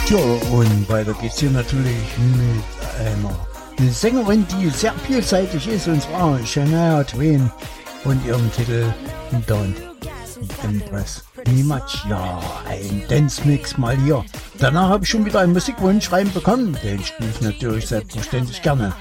Tja, und weiter geht's hier natürlich mit einer Sängerin, die sehr vielseitig ist, und zwar Shania Twain und ihrem Titel Don't Impress Me Much. Ja, ein Dance-Mix mal hier. Danach habe ich schon wieder einen Musikwunsch reinbekommen, den spiele ich natürlich selbstverständlich gerne.